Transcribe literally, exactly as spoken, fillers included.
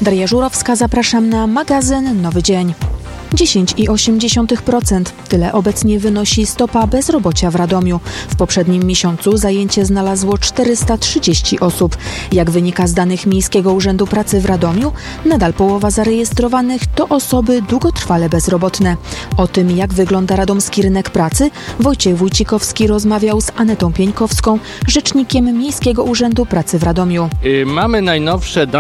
Daria Żurowska, zapraszam na magazyn Nowy Dzień. dziesięć przecinek osiem procent. Tyle obecnie wynosi stopa bezrobocia w Radomiu. W poprzednim miesiącu zajęcie znalazło czterysta trzydzieści osób. Jak wynika z danych Miejskiego Urzędu Pracy w Radomiu, nadal połowa zarejestrowanych to osoby długotrwale bezrobotne. O tym, jak wygląda radomski rynek pracy, Wojciech Wójcikowski rozmawiał z Anetą Pieńkowską, rzecznikiem Miejskiego Urzędu Pracy w Radomiu. Mamy najnowsze dane